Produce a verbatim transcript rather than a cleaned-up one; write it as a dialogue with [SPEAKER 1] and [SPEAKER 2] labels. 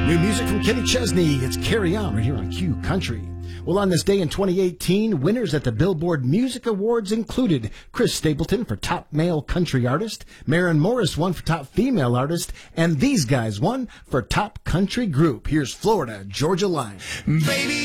[SPEAKER 1] New music from Kenny Chesney. It's Carry On right here on Q Country. Well, on this day in twenty eighteen, winners at the Billboard Music Awards included Chris Stapleton for Top Male Country Artist, Maren Morris won for Top Female Artist, and these guys won for Top Country Group. Here's Florida Georgia Line.
[SPEAKER 2] Baby.